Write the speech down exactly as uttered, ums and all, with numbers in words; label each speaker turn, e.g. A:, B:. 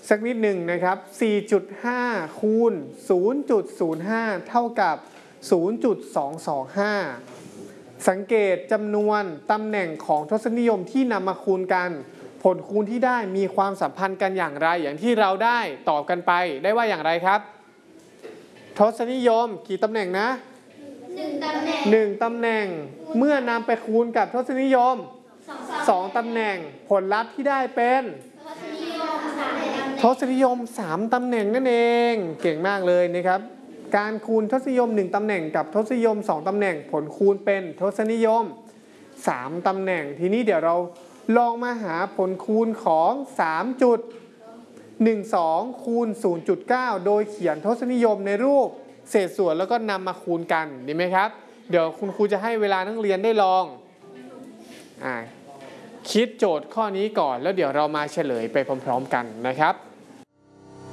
A: สักนิดหนึ่งนะครับ สี่จุดห้า คูณ ศูนย์จุดศูนย์ห้า เท่ากับ ศูนย์จุดสองสองห้า สังเกตจำนวนตำแหน่งของทศนิยมที่นำมาคูณกันผลคูณที่ได้มีความสัมพันธ์กันอย่างไรอย่างที่เราได้ตอบกันไปได้ว่าอย่างไรครับทศนิยมกี่ตำแหน่งนะหนึ่งตำแหน่งหนึ่งตำแหน่งเมื่อนำไปคูณกับทศนิยมสองตำแหน่งผลลัพธ์ที่ได้เป็นทศนิยมสามตำแหน่งนั่นเองเก่งมากเลยนะครับการคูณทศนิยมหนึ่งตำแหน่งกับทศนิยมสองตำแหน่งผลคูณเป็นทศนิยมสามตำแหน่งทีนี้เดี๋ยวเราลองมาหาผลคูณของ สามจุดหนึ่งสอง คูณ ศูนย์จุดเก้า โดยเขียนทศนิยมในรูปเศษส่วนแล้วก็นำมาคูณกันดีไหมครับเดี๋ยวคุณครูจะให้เวลานักเรียนได้ลองอ่าคิดโจทย์ข้อนี้ก่อนแล้วเดี๋ยวเรามาเฉลยไปพร้อมๆกันนะครับ